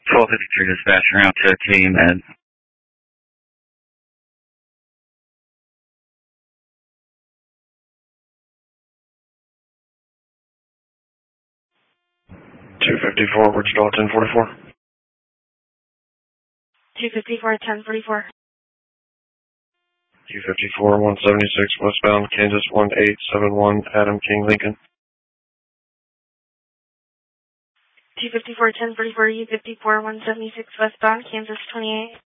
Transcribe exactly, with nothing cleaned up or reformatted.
twelve fifty-three dispatch around to team and two fifty-four, Wichita, ten forty-four. two fifty-four, ten forty-four. two fifty-four, one seventy-six, westbound, Kansas, one eight seven one, Adam King, Lincoln. two fifty-four, ten forty-four, U fifty-four, one seventy-six, westbound, Kansas, twenty-eight.